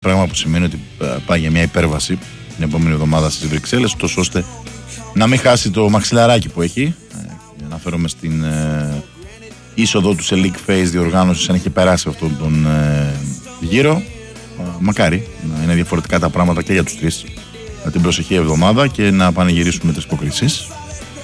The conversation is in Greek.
Πράγμα που σημαίνει ότι πάει για μια υπέρβαση την επόμενη εβδομάδα στις Βρυξέλλες, τόσο ώστε να μην χάσει το μαξιλαράκι που έχει. Αναφέρομαι στην είσοδο του σε League Phase διοργάνωσης, αν έχει περάσει αυτόν τον γύρο. Μακάρι να είναι διαφορετικά τα πράγματα και για τους τρεις την προσεχή εβδομάδα και να πανηγυρίσουμε τις υποκρίσεις.